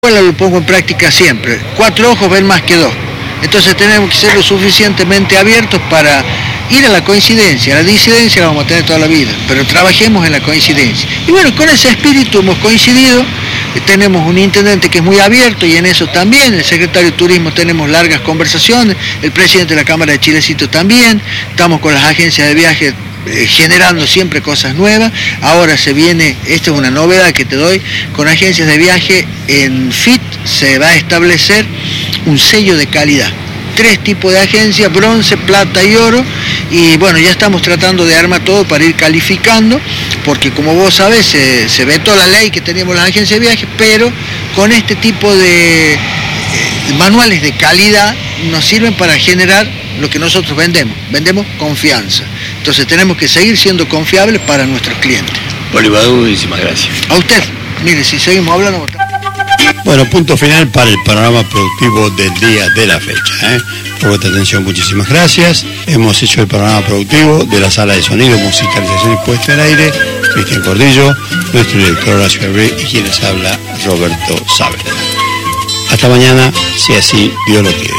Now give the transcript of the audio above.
Lo pongo en práctica siempre. 4 ojos ven más que 2. Entonces tenemos que ser lo suficientemente abiertos para ir a la coincidencia. La disidencia la vamos a tener toda la vida, pero trabajemos en la coincidencia. Y bueno, con ese espíritu hemos coincidido. Tenemos un intendente que es muy abierto y en eso también, el secretario de Turismo tenemos largas conversaciones, el presidente de la Cámara de Chilecito también, estamos con las agencias de viaje generando siempre cosas nuevas. Ahora se viene, esta es una novedad que te doy, con agencias de viaje en FIT se va a establecer un sello de calidad. 3 tipos de agencias, bronce, plata y oro, y bueno, ya estamos tratando de armar todo para ir calificando, porque como vos sabés, se vetó la ley que teníamos las agencias de viaje, pero con este tipo de manuales de calidad nos sirven para generar lo que nosotros vendemos confianza. Entonces tenemos que seguir siendo confiables para nuestros clientes. Bolívar, muchísimas gracias. A usted, mire, si seguimos hablando... Bueno, punto final para el panorama productivo del día de la fecha. Por vuestra atención, muchísimas gracias. Hemos hecho el panorama productivo de la sala de sonido, musicalización y puesta al aire. Cristian Cordillo, nuestro director Horacio Herré y quien les habla, Roberto Saavedra. Hasta mañana, si así Dios lo quiere.